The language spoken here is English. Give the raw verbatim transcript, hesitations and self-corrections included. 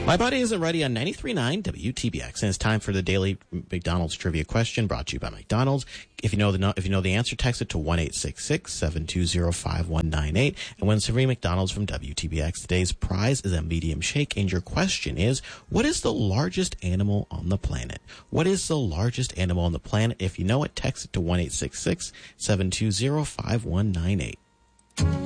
My Body Isn't Ready on ninety-three point nine W T B X, and it's time for the daily McDonald's trivia question brought to you by McDonald's. If you know the if you know the answer, text it to one eight six six, seven two zero, five one nine eight and win some free McDonald's from W T B X. Today's prize is a medium shake, and your question is, what is the largest animal on the planet? What is the largest animal on the planet? If you know it, text it to one eight six six, seven two zero, five one nine eight.